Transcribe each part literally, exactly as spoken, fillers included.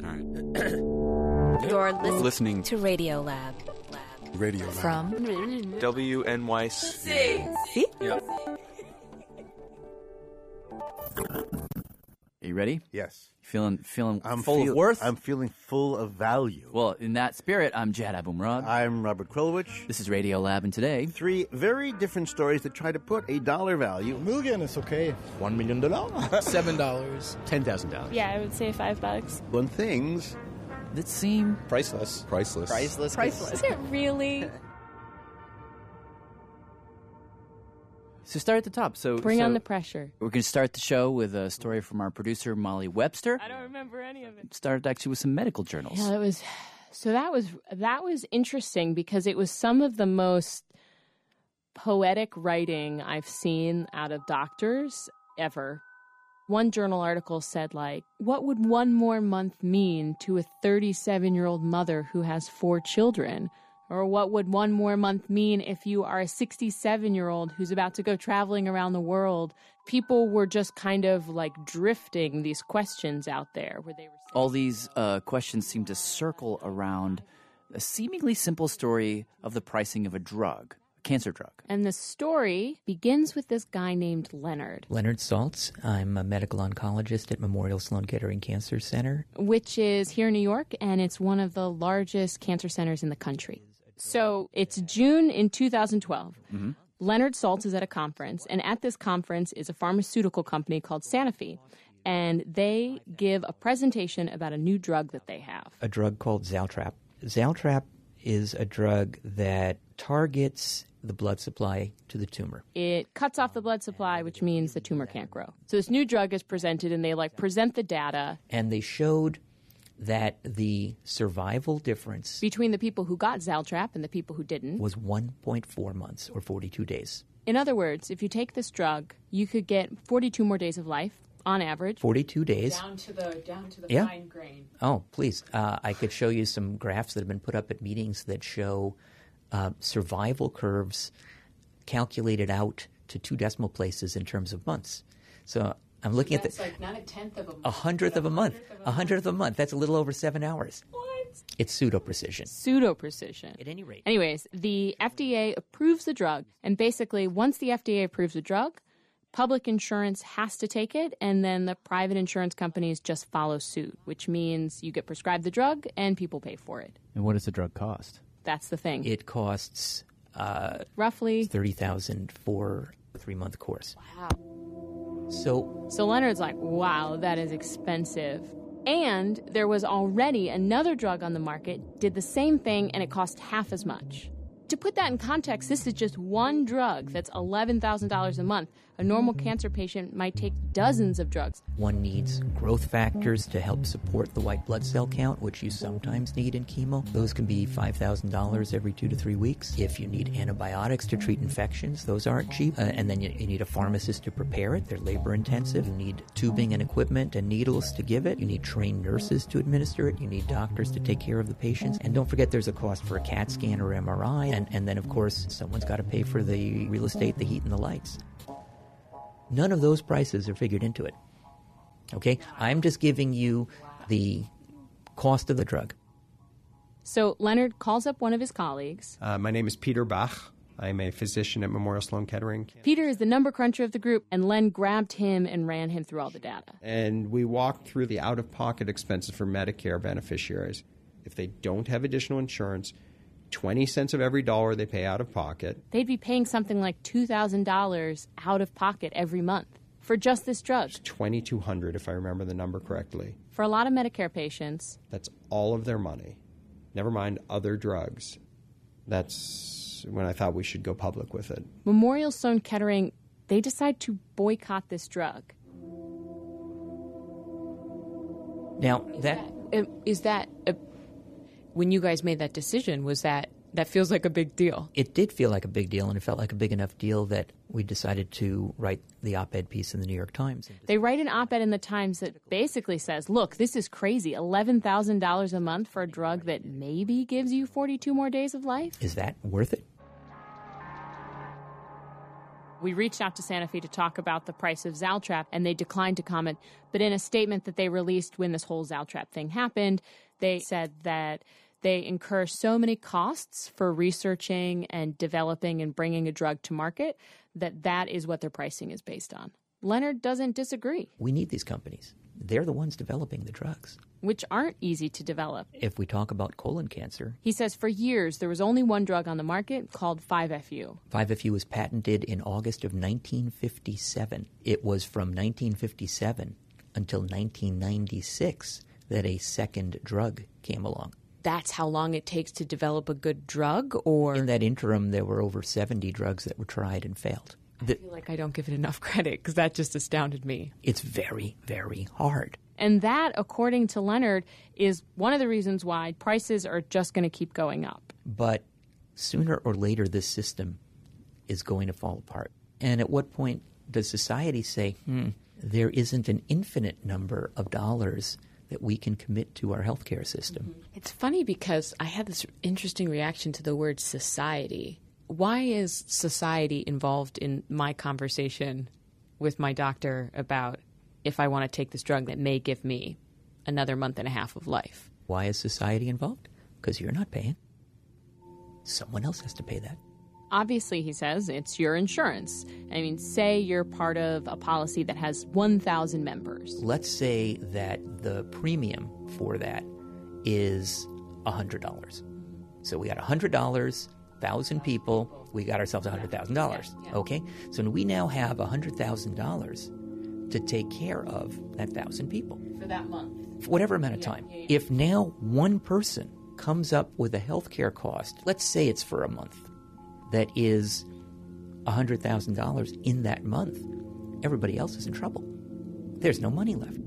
You're listening, Listening to Radio Lab. Radio Lab. From W N Y C. See? Yep. Are you ready? Yes. Feeling feeling I'm full feel- of worth? I'm feeling full of value. Well, in that spirit, I'm Jad Abumrad. I'm Robert Krulwich. This is Radio Lab, and today... Three very different stories that try to put a dollar value. Mugen is okay. One million dollars. Seven dollars. ten thousand dollars. Yeah, I would say five bucks. On things that seem... Priceless. Priceless. Priceless. Priceless. Is it really? So start at the top. So Bring so on the pressure. We're going to start the show with a story from our producer, Molly Webster. I don't remember any of it. Started actually with some medical journals. Yeah, that was... So that was that was interesting because it was some of the most poetic writing I've seen out of doctors ever. One journal article said, like, what would one more month mean to a thirty-seven-year-old mother who has four children? Or what would one more month mean if you are a sixty-seven-year-old who's about to go traveling around the world? People were just kind of like drifting these questions out there where they were saying, all these uh, questions seem to circle around a seemingly simple story of the pricing of a drug, a cancer drug. And the story begins with this guy named Leonard. Leonard Saltz. I'm a medical oncologist at Memorial Sloan Kettering Cancer Center, which is here in New York, and it's one of the largest cancer centers in the country. So it's June in two thousand twelve. Mm-hmm. Leonard Saltz is at a conference, and at this conference is a pharmaceutical company called Sanofi, and they give a presentation about a new drug that they have. A drug called Zaltrap. Zaltrap is a drug that targets the blood supply to the tumor. It cuts off the blood supply, which means the tumor can't grow. So this new drug is presented, and they like present the data. And they showed that the survival difference between the people who got Zaltrap and the people who didn't was one point four months or forty-two days. In other words, if you take this drug, you could get forty-two more days of life on average. forty-two days. Down to the down to the yeah. fine grain. Oh, please. Uh, I could show you some graphs that have been put up at meetings that show uh, survival curves calculated out to two decimal places in terms of months. So I'm looking That's at the... like not a tenth of a month. A hundredth of a month. A hundredth of a month. That's a little over seven hours. What? It's pseudo-precision. Pseudo-precision. At any rate. Anyways, the F D A approves the drug, and basically once the F D A approves the drug, public insurance has to take it, and then the private insurance companies just follow suit, which means you get prescribed the drug and people pay for it. And what does the drug cost? That's the thing. It costs uh, roughly thirty thousand dollars for a three-month course. Wow. So, so Leonard's like, wow, that is expensive. And there was already another drug on the market, did the same thing, and it cost half as much. To put that in context, this is just one drug that's eleven thousand dollars a month. A normal cancer patient might take dozens of drugs. One needs growth factors to help support the white blood cell count, which you sometimes need in chemo. Those can be five thousand dollars every two to three weeks. If you need antibiotics to treat infections, those aren't cheap. Uh, and then you, you need a pharmacist to prepare it. They're labor intensive. You need tubing and equipment and needles to give it. You need trained nurses to administer it. You need doctors to take care of the patients. And don't forget there's a cost for a CAT scan or M R I. And, and then, of course, someone's got to pay for the real estate, the heat, and the lights. None of those prices are figured into it. Okay? I'm just giving you the cost of the drug. So Leonard calls up one of his colleagues. Uh, my name is Peter Bach. I'm a physician at Memorial Sloan Kettering. Peter is the number cruncher of the group, and Len grabbed him and ran him through all the data. And we walked through the out-of-pocket expenses for Medicare beneficiaries. If they don't have additional insurance, twenty cents of every dollar they pay out of pocket. They'd be paying something like two thousand dollars out of pocket every month for just this drug. It's twenty-two hundred dollars if I remember the number correctly. For a lot of Medicare patients. That's all of their money. Never mind other drugs. That's when I thought we should go public with it. Memorial Sloan Kettering, they decide to boycott this drug. Now, that... Is that... A, when you guys made that decision, was that... That feels like a big deal. It did feel like a big deal, and it felt like a big enough deal that we decided to write the op-ed piece in the New York Times. They write an op-ed in the Times that basically says, look, this is crazy. eleven thousand dollars a month for a drug that maybe gives you forty-two more days of life? Is that worth it? We reached out to Sanofi to talk about the price of Zaltrap, and they declined to comment. But in a statement that they released when this whole Zaltrap thing happened, they said that they incur so many costs for researching and developing and bringing a drug to market that that is what their pricing is based on. Leonard doesn't disagree. We need these companies. They're the ones developing the drugs, which aren't easy to develop. If we talk about colon cancer, he says for years there was only one drug on the market called five F U. five F U was patented in August of nineteen fifty-seven. It was from nineteen fifty-seven until nineteen ninety-six that a second drug came along. That's how long it takes to develop a good drug? Or in that interim, there were over seventy drugs that were tried and failed. I feel like I don't give it enough credit because that just astounded me. It's very, very hard. And that, according to Leonard, is one of the reasons why prices are just going to keep going up. But sooner or later, this system is going to fall apart. And at what point does society say, hmm, there isn't an infinite number of dollars that we can commit to our healthcare system? Mm-hmm. It's funny because I had this interesting reaction to the word society. Why is society involved in my conversation with my doctor about if I want to take this drug that may give me another month and a half of life? Why is society involved? Because you're not paying. Someone else has to pay that. Obviously, he says, it's your insurance. I mean, say you're part of a policy that has one thousand members. Let's say that the premium for that is one hundred dollars. So we got one hundred dollars, one thousand people, we got ourselves one hundred thousand dollars. Yeah, yeah. Okay? So we now have one hundred thousand dollars to take care of that one thousand people. For that month. For whatever amount of Yeah, time. yeah, yeah. If now one person comes up with a health care cost, let's say it's for a month, that is one hundred thousand dollars in that month, everybody else is in trouble. There's no money left.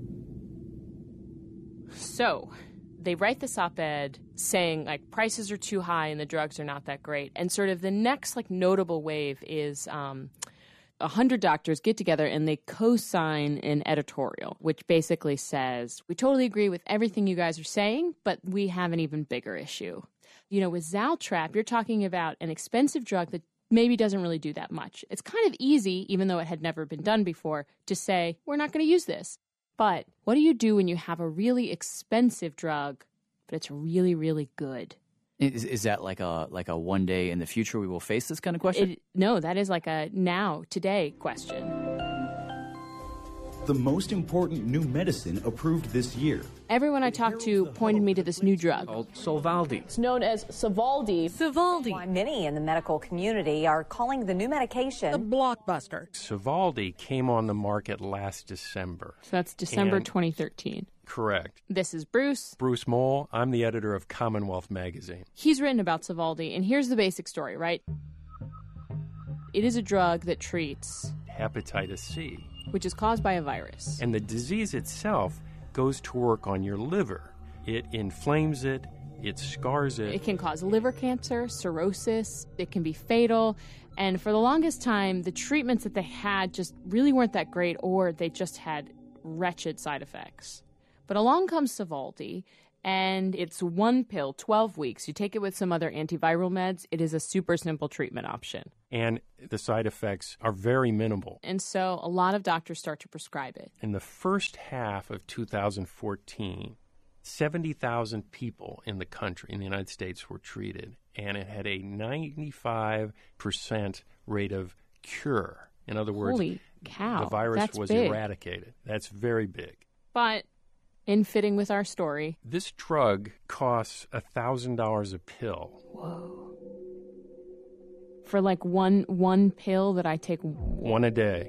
So they write this op-ed saying, like, prices are too high and the drugs are not that great. And sort of the next, like, notable wave is um, one hundred doctors get together and they co-sign an editorial, which basically says, we totally agree with everything you guys are saying, but we have an even bigger issue. You know, with Zaltrap, you're talking about an expensive drug that maybe doesn't really do that much. It's kind of easy, even though it had never been done before, to say, we're not going to use this. But what do you do when you have a really expensive drug, but it's really, really good? Is, is that like a like a one day in the future we will face this kind of question? It, no, that is like a now, today question. The most important new medicine approved this year. Everyone I talked to pointed me to this new drug. Called Sovaldi. It's known as Sovaldi. Sovaldi. Why many in the medical community are calling the new medication the blockbuster. Sovaldi came on the market last December. So that's December And- twenty thirteen. Correct. This is Bruce. Bruce Mole. I'm the editor of Commonwealth Magazine. He's written about Sovaldi, and here's the basic story, right? It is a drug that treats, Hepatitis C. which is caused by a virus. And the disease itself goes to work on your liver. It inflames it, it scars it. It can cause liver cancer, cirrhosis, it can be fatal. And for the longest time, the treatments that they had just really weren't that great, or they just had wretched side effects. But along comes Sovaldi, and it's one pill, twelve weeks. You take it with some other antiviral meds. It is a super simple treatment option. And the side effects are very minimal. And so a lot of doctors start to prescribe it. In the first half of two thousand fourteen, seventy thousand people in the country, in the United States, were treated, and it had a ninety-five percent rate of cure. In other words, Holy cow, the virus that's was big. eradicated. That's very big. But in fitting with our story, This drug costs one thousand dollars a pill. whoa, for like one one pill that I take, One a day.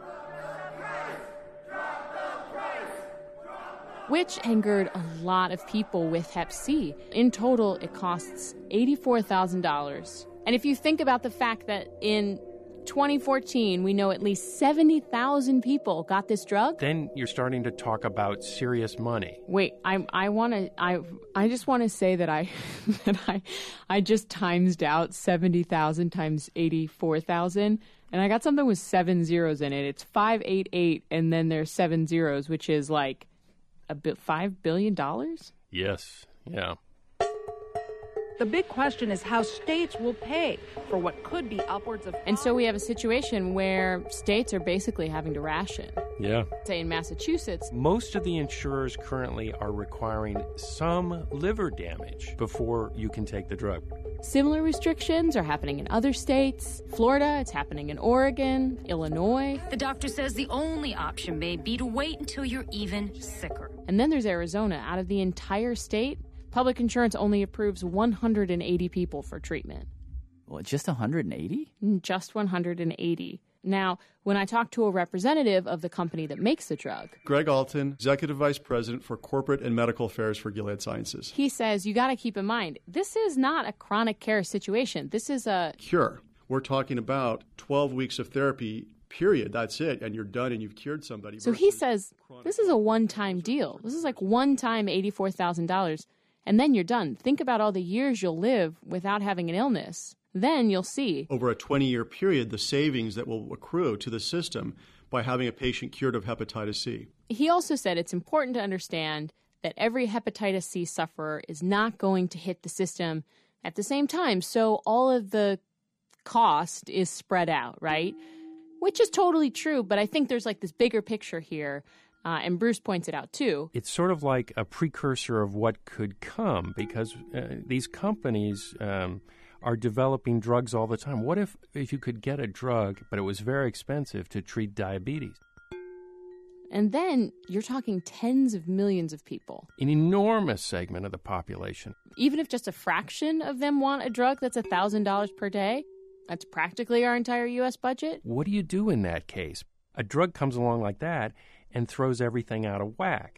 which angered a lot of people with hep C. In total, it costs eighty-four thousand dollars. And if you think about the fact that in twenty fourteen, we know at least seventy thousand people got this drug. Then you're starting to talk about serious money. Wait, I I want to I I just want to say that I that I I just timesed out seventy thousand times eighty-four thousand, and I got something with seven zeros in it. It's five eight eight, and then there's seven zeros, which is like a bit five billion dollars. Yes, yeah. The big question is how states will pay for what could be upwards of... And so we have a situation where states are basically having to ration. Yeah. Say in Massachusetts. Most of the insurers currently are requiring some liver damage before you can take the drug. Similar restrictions are happening in other states. Florida, it's happening in Oregon, Illinois. The doctor says the only option may be to wait until you're even sicker. And then there's Arizona. Out of the entire state, public insurance only approves one hundred eighty people for treatment. Well, just one hundred eighty? Just one hundred eighty. Now, when I talked to a representative of the company that makes the drug, Greg Alton, Executive Vice President for Corporate and Medical Affairs for Gilead Sciences. He says you got to keep in mind, this is not a chronic care situation. This is a cure. We're talking about twelve weeks of therapy, period. That's it. And you're done and you've cured somebody. So he says this is a one-time deal. This is like one-time eighty-four thousand dollars, and then you're done. Think about all the years you'll live without having an illness. Then you'll see. Over a twenty-year period, the savings that will accrue to the system by having a patient cured of hepatitis C. He also said it's important to understand that every hepatitis C sufferer is not going to hit the system at the same time. So all of the cost is spread out, right? Which is totally true, but I think there's like this bigger picture here. Uh, and Bruce points it out, too. It's sort of like a precursor of what could come because uh, these companies um, are developing drugs all the time. What if, if you could get a drug, but it was very expensive to treat diabetes? And then you're talking tens of millions of people. An enormous segment of the population. Even if just a fraction of them want a drug that's one thousand dollars per day, that's practically our entire U S budget. What do you do in that case? A drug comes along like that and throws everything out of whack.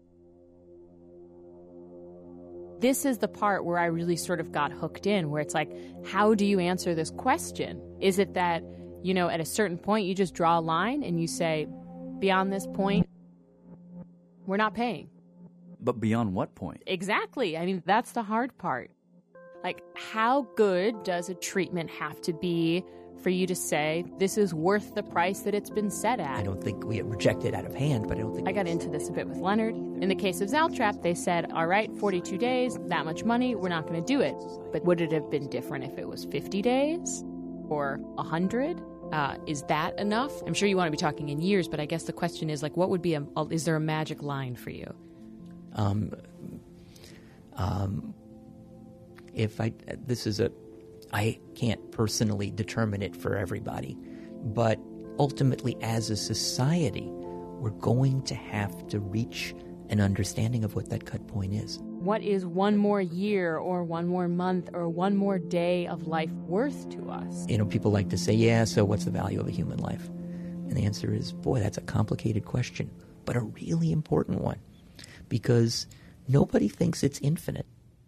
This is the part where I really sort of got hooked in, where it's like, how do you answer this question? Is it that, you know, at a certain point you just draw a line and you say, beyond this point, we're not paying? But beyond what point? Exactly. I mean, that's the hard part. Like, how good does a treatment have to be for you to say this is worth the price that it's been set at? I don't think we reject it out of hand, but I don't think... I got into this a bit with Leonard. In the case of Zaltrap, they said, all right, forty-two days, that much money, we're not going to do it. But would it have been different if it was fifty days or one hundred? Uh, is that enough? I'm sure you want to be talking in years, but I guess the question is, like, what would be a... Is there a magic line for you? Um... Um... If I... This is a... I can't personally determine it for everybody, but ultimately as a society, we're going to have to reach an understanding of what that cut point is. What is one more year or one more month or one more day of life worth to us? You know, people like to say, yeah, so what's the value of a human life? And the answer is, boy, that's a complicated question, but a really important one, because nobody thinks it's infinite.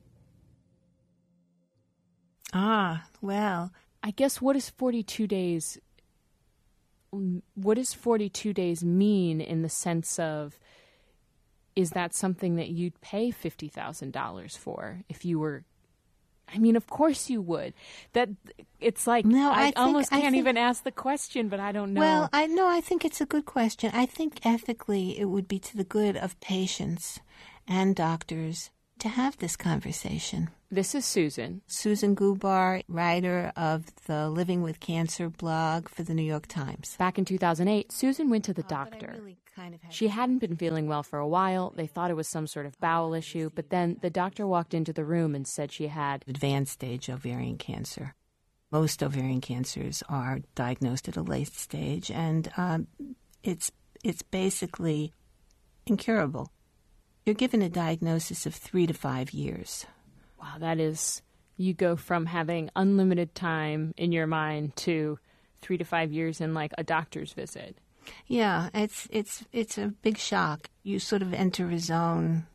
Ah, well, I guess what is forty-two days? What does forty-two days mean in the sense of, is that something that you'd pay fifty thousand dollars for if you were? I mean, of course you would. That it's like no, I, I think, almost I can't think, even ask the question, but I don't know. Well, I know. I think it's a good question. I think ethically it would be to the good of patients and doctors to have this conversation. This is Susan. Susan Gubar, writer of the Living with Cancer blog for the New York Times. Back in two thousand eight, Susan went to the doctor. Uh, really kind of she hadn't been feeling well for a while. They thought it was some sort of bowel issue, but then the doctor walked into the room and said she had advanced stage ovarian cancer. Most ovarian cancers are diagnosed at a late stage, and um, it's it's basically incurable. You're given a diagnosis of three to five years. Wow, that is, you go from having unlimited time in your mind to three to five years in like a doctor's visit. Yeah, it's it's it's a big shock. You sort of enter a zone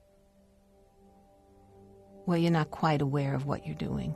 where you're not quite aware of what you're doing.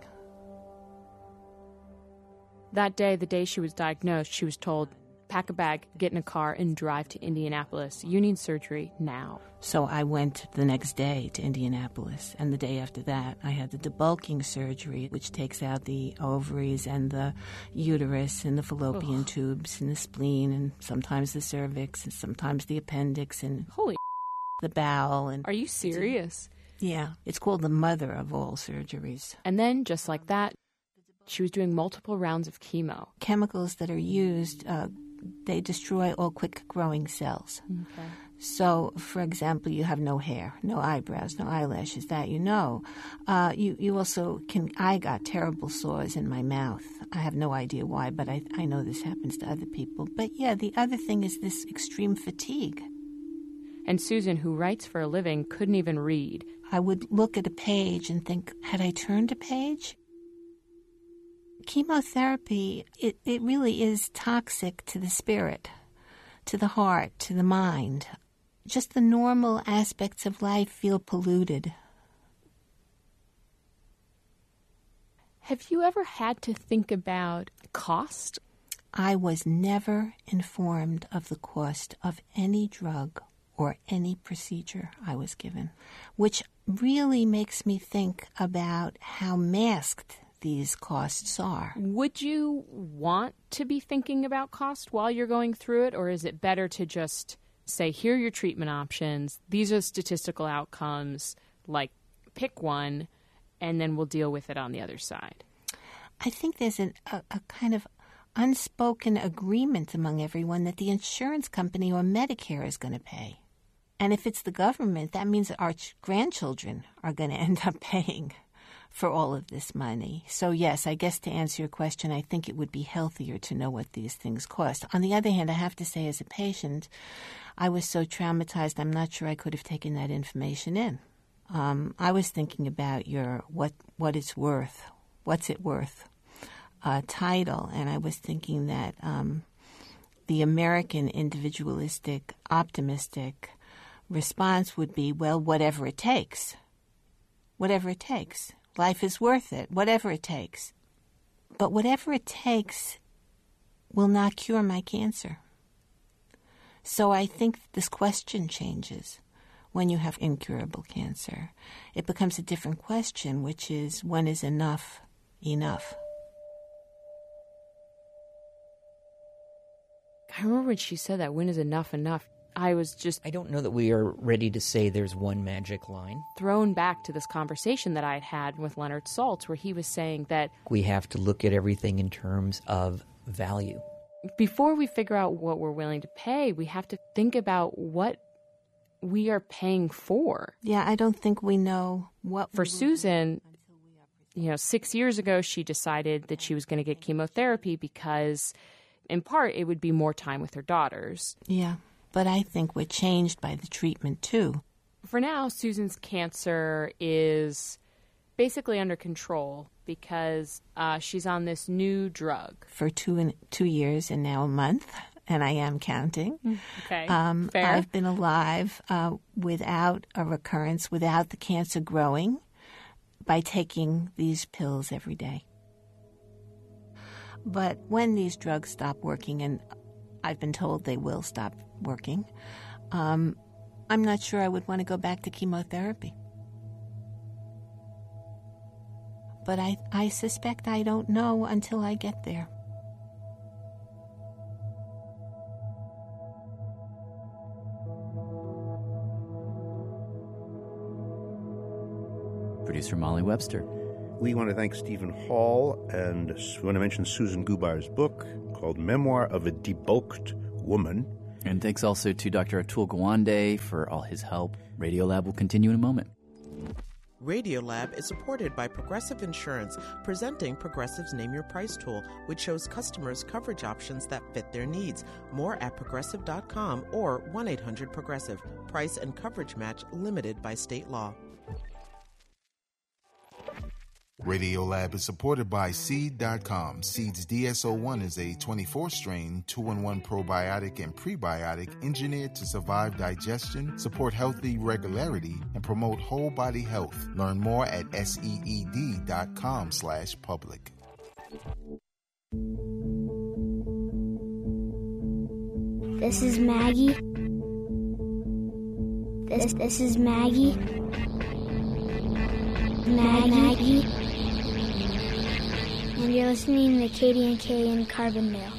That day, the day she was diagnosed, she was told, pack a bag, get in a car, and drive to Indianapolis. You need surgery now. So I went the next day to Indianapolis, and the day after that, I had the debulking surgery, which takes out the ovaries and the uterus and the fallopian Ugh. tubes and the spleen and sometimes the cervix and sometimes the appendix and holy the bowel. And are you serious? Yeah, it's called the mother of all surgeries. And then, just like that, she was doing multiple rounds of chemo. Chemicals that are used, uh, they destroy all quick-growing cells. Okay. So, for example, you have no hair, no eyebrows, no eyelashes, that you know. Uh, you, you also can, I got terrible sores in my mouth. I have no idea why, but I, I know this happens to other people. But yeah, the other thing is this extreme fatigue. And Susan, who writes for a living, couldn't even read. I would look at a page and think, had I turned a page? Chemotherapy, it, it really is toxic to the spirit, to the heart, to the mind. Just the normal aspects of life feel polluted. Have you ever had to think about cost? I was never informed of the cost of any drug or any procedure I was given, which really makes me think about how masked these costs are. Would you want to be thinking about cost while you're going through it, or is it better to just say, here are your treatment options, these are statistical outcomes, like pick one, and then we'll deal with it on the other side? I think there's an, a, a kind of unspoken agreement among everyone that the insurance company or Medicare is going to pay. And if it's the government, that means that our ch- grandchildren are going to end up paying for all of this money. So yes, I guess to answer your question, I think it would be healthier to know what these things cost. On the other hand, I have to say as a patient, I was so traumatized, I'm not sure I could have taken that information in. Um, I was thinking about your what what it's worth, what's it worth uh, title, and I was thinking that um, the American individualistic, optimistic response would be, well, whatever it takes. Whatever it takes. Life is worth it, whatever it takes. But whatever it takes will not cure my cancer. So I think this question changes when you have incurable cancer. It becomes a different question, which is, when is enough enough? I remember when she said that, when is enough enough? I was just... I don't know that we are ready to say there's one magic line. Thrown back to this conversation that I had had with Leonard Saltz, where he was saying that... We have to look at everything in terms of value. Before we figure out what we're willing to pay, we have to think about what we are paying for. Yeah, I don't think we know what... For Susan, you know, six years ago, she decided that she was going to get chemotherapy because, in part, it would be more time with her daughters. Yeah. But I think we're changed by the treatment, too. For now, Susan's cancer is basically under control because uh, she's on this new drug. For two and two years and now a month, and I am counting. Okay, um, fair. I've been alive uh, without a recurrence, without the cancer growing, by taking these pills every day. But when these drugs stop working, and I've been told they will stop working, um, I'm not sure I would want to go back to chemotherapy. But I, I suspect I don't know until I get there. Producer Molly Webster. We want to thank Stephen Hall, and we want to mention Susan Gubar's book called Memoir of a Debulked Woman. And thanks also to Doctor Atul Gawande for all his help. Radiolab will continue in a moment. Radiolab is supported by Progressive Insurance, presenting Progressive's Name Your Price tool, which shows customers coverage options that fit their needs. More at progressive dot com or one eight hundred progressive. Price and coverage match limited by state law. Radiolab is supported by Seed dot com. Seed's D S O one is a twenty-four strain, two in one probiotic and prebiotic engineered to survive digestion, support healthy regularity, and promote whole body health. Learn more at seed dot com slash public. This is Maggie. This, this is Maggie. Maggie. And you're listening to Katie and Kay in Carbondale.